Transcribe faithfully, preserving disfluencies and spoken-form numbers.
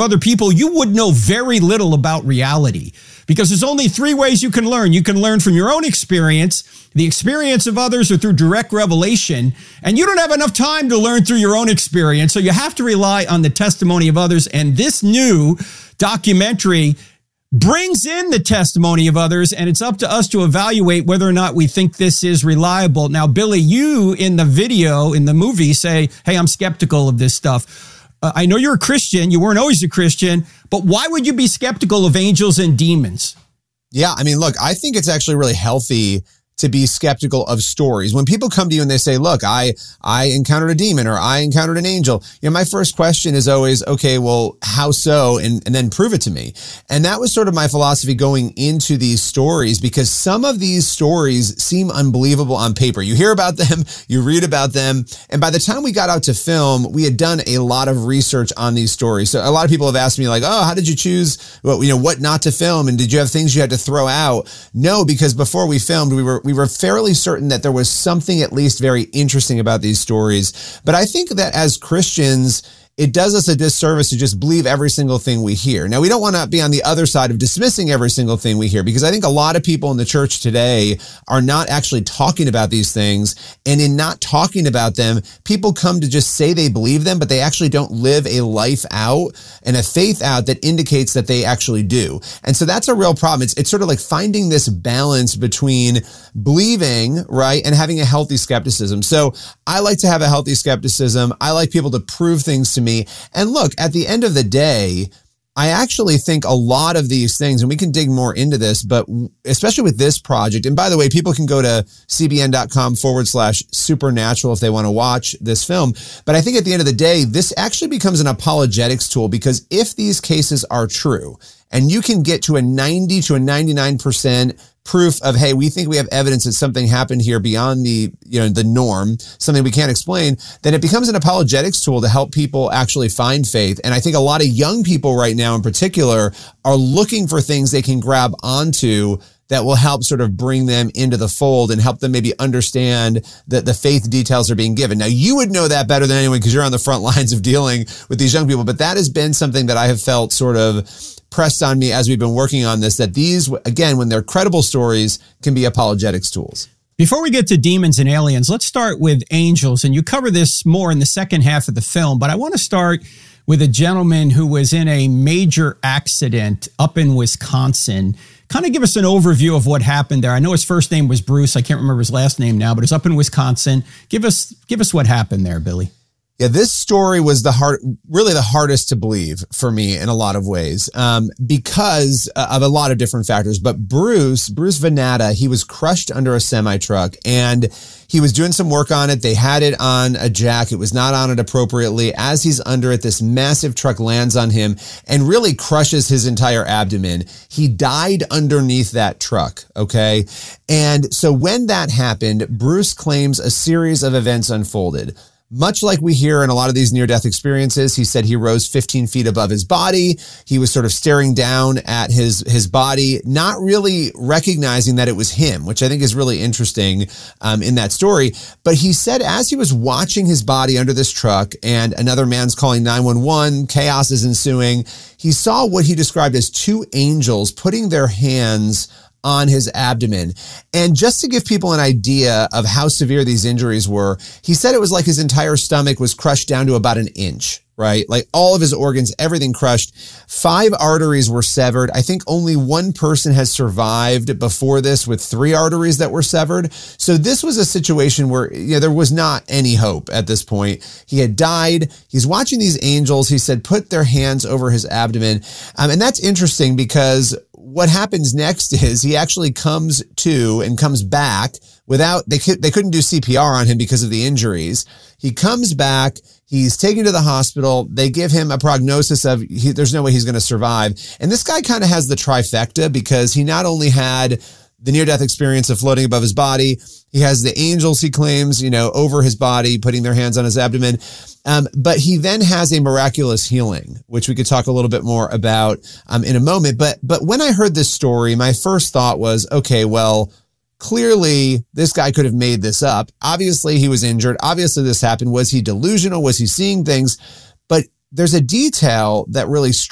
of other people, you would know very little about reality. Because there's only three ways you can learn. You can learn from your own experience, the experience of others, or through direct revelation. And you don't have enough time to learn through your own experience. So you have to rely on the testimony of others. And this new documentary brings in the testimony of others, and it's up to us to evaluate whether or not we think this is reliable. Now, Billy, you in the video, in the movie, say, hey, I'm skeptical of this stuff. Uh, I know you're a Christian. You weren't always a Christian, but why would you be skeptical of angels and demons? Yeah, I mean, look, I think it's actually really healthy to be skeptical of stories. When people come to you and they say, look, I I encountered a demon or I encountered an angel, you know, my first question is always, okay, well, how so? And, and then prove it to me. And that was sort of my philosophy going into these stories, because some of these stories seem unbelievable on paper. You hear about them, you read about them. And by the time we got out to film, we had done a lot of research on these stories. So a lot of people have asked me like, oh, how did you choose, well, you know, what not to film? And did you have things you had to throw out? No, because before we filmed, we were, we We were fairly certain that there was something at least very interesting about these stories. But I think that as Christians, it does us a disservice to just believe every single thing we hear. Now, we don't want to be on the other side of dismissing every single thing we hear, because I think a lot of people in the church today are not actually talking about these things. And in not talking about them, people come to just say they believe them, but they actually don't live a life out and a faith out that indicates that they actually do. And so that's a real problem. It's, it's sort of like finding this balance between believing, right, and having a healthy skepticism. So I like to have a healthy skepticism. I like people to prove things to me. And look, at the end of the day, I actually think a lot of these things, and we can dig more into this, but especially with this project, and by the way, people can go to cbn.com forward slash supernatural if they want to watch this film. But I think at the end of the day, this actually becomes an apologetics tool, because if these cases are true, and you can get to a ninety to a ninety-nine percent proof of, hey, we think we have evidence that something happened here beyond the, you know, the norm, something we can't explain, then it becomes an apologetics tool to help people actually find faith. And I think a lot of young people right now in particular are looking for things they can grab onto that will help sort of bring them into the fold and help them maybe understand that the faith details are being given. Now, you would know that better than anyone because you're on the front lines of dealing with these young people, but that has been something that I have felt sort of pressed on me as we've been working on this, that these, again, when they're credible stories, can be apologetics tools. Before we get to demons and aliens, let's start with angels. And you cover this more in the second half of the film, but I want to start with a gentleman who was in a major accident up in Wisconsin. Kind of give us an overview of what happened there. I know his first name was Bruce. I can't remember his last name now, but it's up in Wisconsin. Give us, give us what happened there, Billy. Yeah, this story was the hard, really the hardest to believe for me in a lot of ways, um, because of a lot of different factors. But Bruce, Bruce Venata, he was crushed under a semi truck, and he was doing some work on it. They had it on a jack. It was not on it appropriately. As he's under it, this massive truck lands on him and really crushes his entire abdomen. He died underneath that truck. Okay. And so when that happened, Bruce claims a series of events unfolded. Much like we hear in a lot of these near-death experiences, he said he rose fifteen feet above his body. He was sort of staring down at his, his body, not really recognizing that it was him, which I think is really interesting um, in that story. But he said as he was watching his body under this truck and another man's calling nine one one, chaos is ensuing, he saw what he described as two angels putting their hands on his abdomen. And just to give people an idea of how severe these injuries were, he said it was like his entire stomach was crushed down to about an inch, right? Like all of his organs, everything crushed. Five arteries were severed. I think only one person has survived before this with three arteries that were severed. So this was a situation where, you know, there was not any hope at this point. He had died. He's watching these angels. He said, put their hands over his abdomen. Um, and that's interesting because what happens next is he actually comes to and comes back without, they, could, they couldn't do C P R on him because of the injuries. He comes back. He's taken to the hospital. They give him a prognosis of he, there's no way he's going to survive. And this guy kind of has the trifecta because he not only had the near-death experience of floating above his body, he has the angels, he claims, you know, over his body, putting their hands on his abdomen. Um, but he then has a miraculous healing, which we could talk a little bit more about um, in a moment. But but when I heard this story, my first thought was, okay, well, clearly this guy could have made this up. Obviously, he was injured. Obviously, this happened. Was he delusional? Was he seeing things? But there's a detail that really